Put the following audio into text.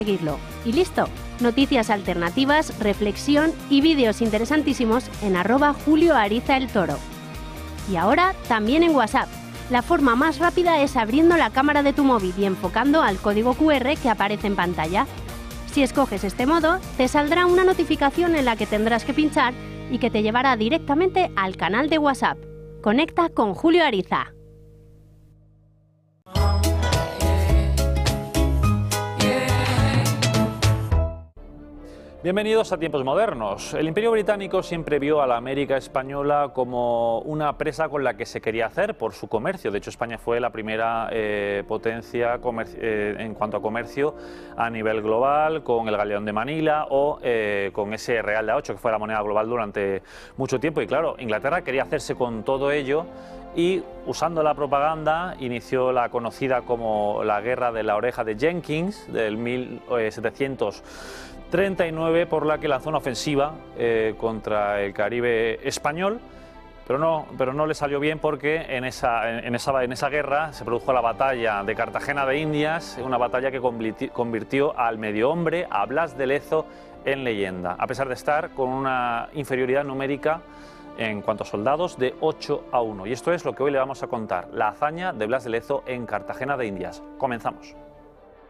Seguirlo. Y listo. Noticias alternativas, reflexión y vídeos interesantísimos en @JulioArizaElToro. Y ahora también en WhatsApp. La forma más rápida es abriendo la cámara de tu móvil y enfocando al código QR que aparece en pantalla. Si escoges este modo, te saldrá una notificación en la que tendrás que pinchar y que te llevará directamente al canal de WhatsApp. Conecta con Julio Ariza. Bienvenidos a Tiempos Modernos. El Imperio Británico siempre vio a la América española como una presa con la que se quería hacer por su comercio. De hecho, España fue la primera potencia en cuanto a comercio a nivel global, con el Galeón de Manila o con ese Real de A8, que fue la moneda global durante mucho tiempo. Y claro, Inglaterra quería hacerse con todo ello y, usando la propaganda, inició la conocida como la Guerra de la Oreja de Jenkins del 1739, por la que lanzó una ofensiva contra el Caribe español, pero no le salió bien, porque en esa guerra se produjo la batalla de Cartagena de Indias, una batalla que convirtió al medio hombre, a Blas de Lezo, en leyenda, a pesar de estar con una inferioridad numérica en cuanto a soldados de 8-1. Y esto es lo que hoy le vamos a contar, la hazaña de Blas de Lezo en Cartagena de Indias. Comenzamos.